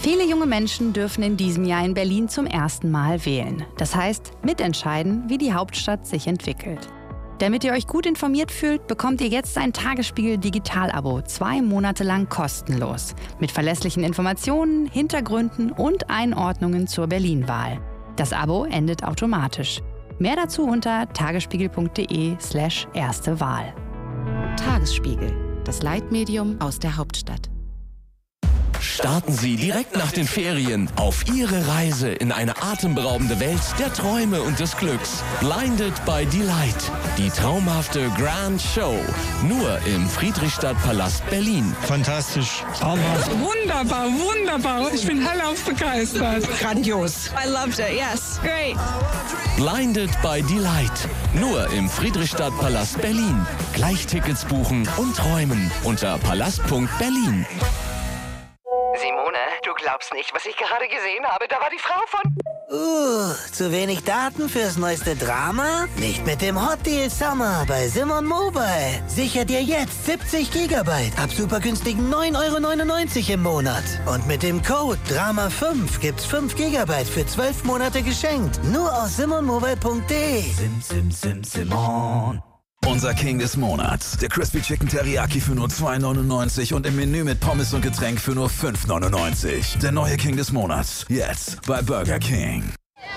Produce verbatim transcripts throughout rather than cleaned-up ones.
Viele junge Menschen dürfen in diesem Jahr in Berlin zum ersten Mal wählen. Das heißt, mitentscheiden, wie die Hauptstadt sich entwickelt. Damit ihr euch gut informiert fühlt, bekommt ihr jetzt ein Tagesspiegel Digital-Abo, zwei Monate lang kostenlos. Mit verlässlichen Informationen, Hintergründen und Einordnungen zur Berlin-Wahl. Das Abo endet automatisch. Mehr dazu unter tagesspiegel.de slash erste Wahl. Tagesspiegel, das Leitmedium aus der Hauptstadt. Starten Sie direkt nach den Ferien auf Ihre Reise in eine atemberaubende Welt der Träume und des Glücks. Blinded by Delight. Die traumhafte Grand Show. Nur im Friedrichstadtpalast Berlin. Fantastisch. Traumhaft. Wunderbar, wunderbar. Ich bin hellauf begeistert. Grandios. I loved it, yes. Great. Blinded by Delight. Nur im Friedrichstadtpalast Berlin. Gleich Tickets buchen und träumen unter palast punkt berlin. Simone, du glaubst nicht, was ich gerade gesehen habe. Da war die Frau von... Uh, zu wenig Daten fürs neueste Drama? Nicht mit dem Hot Deal Summer bei Simon Mobile. Sicher dir jetzt siebzig Gigabyte ab super günstigen neun Euro neunundneunzig im Monat. Und mit dem Code Drama fünf gibt's fünf Gigabyte für zwölf Monate geschenkt. Nur aus simon mobile punkt de. Sim, sim, sim, Simon. Unser King des Monats. Der Crispy Chicken Teriyaki für nur zwei neunundneunzig und im Menü mit Pommes und Getränk für nur fünf neunundneunzig. Der neue King des Monats. Jetzt bei Burger King.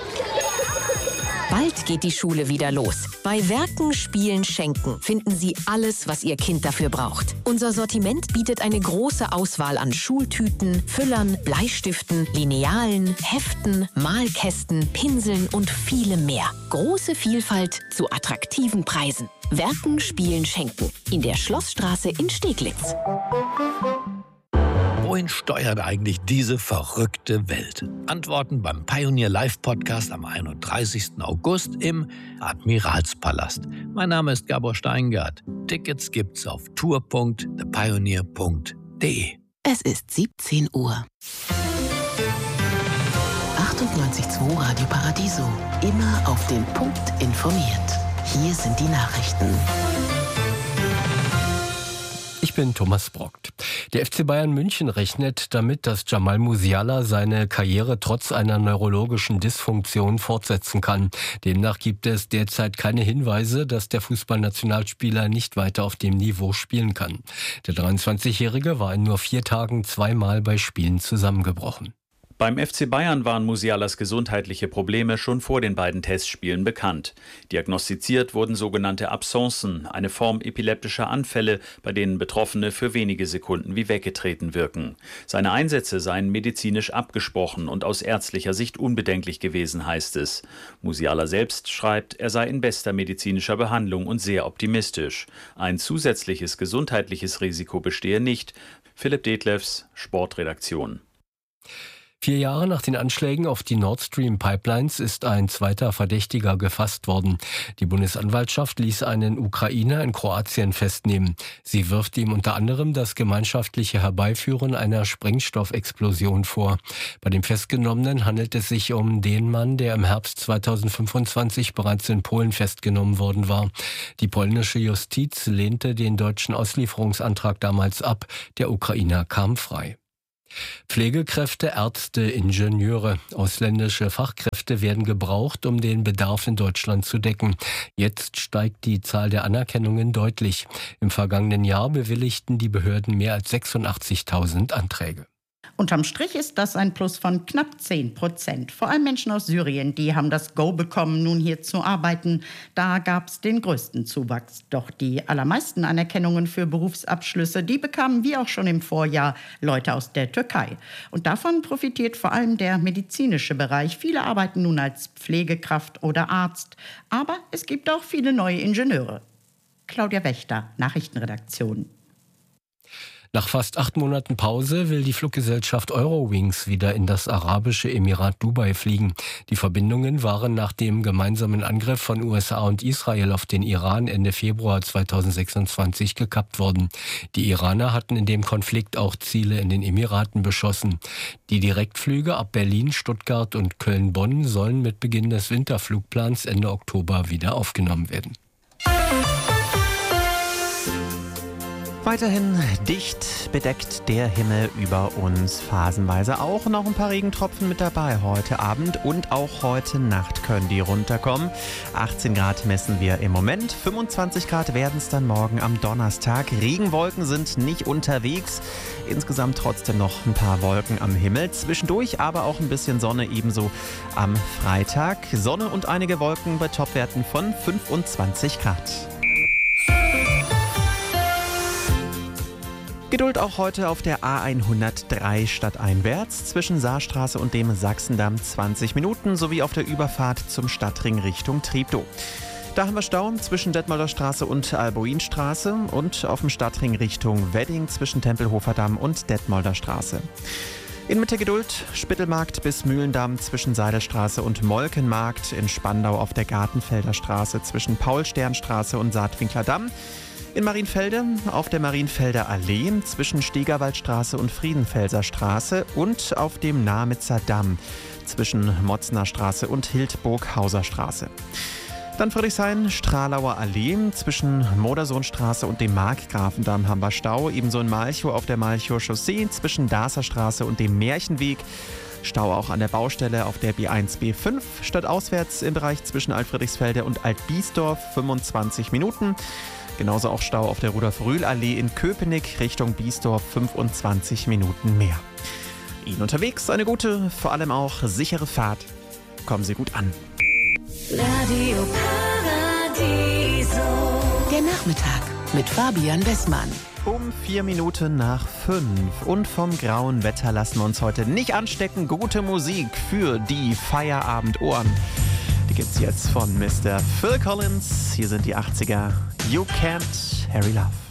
Bald geht die Schule wieder los. Bei Werken, Spielen, Schenken finden Sie alles, was Ihr Kind dafür braucht. Unser Sortiment bietet eine große Auswahl an Schultüten, Füllern, Bleistiften, Linealen, Heften, Malkästen, Pinseln und vielem mehr. Große Vielfalt zu attraktiven Preisen. Werken, Spielen, Schenken. In der Schlossstraße in Steglitz. Wohin steuert eigentlich diese verrückte Welt? Antworten beim Pioneer Live Podcast am einunddreißigsten August im Admiralspalast. Mein Name ist Gabor Steingart. Tickets gibt's auf tour punkt the pioneer punkt de. Es ist siebzehn Uhr. achtundneunzig Komma zwei Radio Paradiso. Immer auf den Punkt informiert. Hier sind die Nachrichten. Ich bin Thomas Brockt. Der F C Bayern München rechnet damit, dass Jamal Musiala seine Karriere trotz einer neurologischen Dysfunktion fortsetzen kann. Demnach gibt es derzeit keine Hinweise, dass der Fußballnationalspieler nicht weiter auf dem Niveau spielen kann. Der dreiundzwanzigjährige war in nur vier Tagen zweimal bei Spielen zusammengebrochen. Beim F C Bayern waren Musialas gesundheitliche Probleme schon vor den beiden Testspielen bekannt. Diagnostiziert wurden sogenannte Absencen, eine Form epileptischer Anfälle, bei denen Betroffene für wenige Sekunden wie weggetreten wirken. Seine Einsätze seien medizinisch abgesprochen und aus ärztlicher Sicht unbedenklich gewesen, heißt es. Musiala selbst schreibt, er sei in bester medizinischer Behandlung und sehr optimistisch. Ein zusätzliches gesundheitliches Risiko bestehe nicht. Philipp Detlefs, Sportredaktion. Vier Jahre nach den Anschlägen auf die Nord Stream Pipelines ist ein zweiter Verdächtiger gefasst worden. Die Bundesanwaltschaft ließ einen Ukrainer in Kroatien festnehmen. Sie wirft ihm unter anderem das gemeinschaftliche Herbeiführen einer Sprengstoffexplosion vor. Bei dem Festgenommenen handelt es sich um den Mann, der im Herbst zweitausendfünfundzwanzig bereits in Polen festgenommen worden war. Die polnische Justiz lehnte den deutschen Auslieferungsantrag damals ab. Der Ukrainer kam frei. Pflegekräfte, Ärzte, Ingenieure, ausländische Fachkräfte werden gebraucht, um den Bedarf in Deutschland zu decken. Jetzt steigt die Zahl der Anerkennungen deutlich. Im vergangenen Jahr bewilligten die Behörden mehr als sechsundachtzigtausend Anträge. Unterm Strich ist das ein Plus von knapp zehn Prozent. Vor allem Menschen aus Syrien, die haben das Go bekommen, nun hier zu arbeiten. Da gab es den größten Zuwachs. Doch die allermeisten Anerkennungen für Berufsabschlüsse, die bekamen wie auch schon im Vorjahr Leute aus der Türkei. Und davon profitiert vor allem der medizinische Bereich. Viele arbeiten nun als Pflegekraft oder Arzt. Aber es gibt auch viele neue Ingenieure. Claudia Wächter, Nachrichtenredaktion. Nach fast acht Monaten Pause will die Fluggesellschaft Eurowings wieder in das arabische Emirat Dubai fliegen. Die Verbindungen waren nach dem gemeinsamen Angriff von U S A und Israel auf den Iran Ende Februar zweitausendsechsundzwanzig gekappt worden. Die Iraner hatten in dem Konflikt auch Ziele in den Emiraten beschossen. Die Direktflüge ab Berlin, Stuttgart und Köln-Bonn sollen mit Beginn des Winterflugplans Ende Oktober wieder aufgenommen werden. Weiterhin dicht bedeckt der Himmel über uns, phasenweise auch noch ein paar Regentropfen mit dabei heute Abend und auch heute Nacht können die runterkommen. achtzehn Grad messen wir im Moment, fünfundzwanzig Grad werden es dann morgen am Donnerstag. Regenwolken sind nicht unterwegs, insgesamt trotzdem noch ein paar Wolken am Himmel, zwischendurch aber auch ein bisschen Sonne ebenso am Freitag. Sonne und einige Wolken bei Topwerten von fünfundzwanzig Grad. Geduld auch heute auf der A hundertdrei stadteinwärts zwischen Saarstraße und dem Sachsendamm zwanzig Minuten sowie auf der Überfahrt zum Stadtring Richtung Treptow. Da haben wir Stau zwischen Detmolder Straße und Alboinstraße und auf dem Stadtring Richtung Wedding zwischen Tempelhofer Damm und Detmolder Straße. In Mitte Geduld, Spittelmarkt bis Mühlendamm zwischen Seidelstraße und Molkenmarkt, in Spandau auf der Gartenfelder Straße zwischen Paul-Stern-Straße und Saatwinkler Damm. In Marienfelde auf der Marienfelder Allee zwischen Stegerwaldstraße und Friedenfelser Straße und auf dem Namitzer Damm zwischen Motzner Straße und Hildburghauser Straße. Dann Friedrichshain, Stralauer Allee zwischen Modersohnstraße und dem Markgrafendamm haben wir Stau. Ebenso in Malchow auf der Malchower Chaussee zwischen Darßer Straße und dem Märchenweg. Stau auch an der Baustelle auf der B eins B fünf. Stadtauswärts im Bereich zwischen Altfriedrichsfelde und Altbiesdorf fünfundzwanzig Minuten. Genauso auch Stau auf der Rudolf-Rühl-Allee in Köpenick Richtung Biesdorf fünfundzwanzig Minuten mehr. Ihnen unterwegs eine gute, vor allem auch sichere Fahrt. Kommen Sie gut an. Radio Paradiso. Der Nachmittag mit Fabian Westmann. Um vier Minuten nach fünf. Und vom grauen Wetter lassen wir uns heute nicht anstecken. Gute Musik für die Feierabendohren. Die gibt's jetzt von Mister Phil Collins. Hier sind die achtziger. You Can't Harry Love.